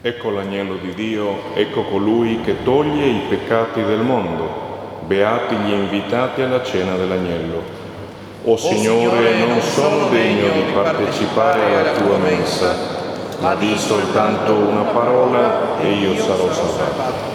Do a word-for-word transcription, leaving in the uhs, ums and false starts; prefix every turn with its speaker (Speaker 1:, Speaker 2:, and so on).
Speaker 1: Ecco l'agnello di Dio, ecco colui che toglie i peccati del mondo. Beati gli invitati alla cena dell'agnello. O Signore, non sono degno di partecipare alla tua mensa, ma di soltanto una parola e io sarò salvato.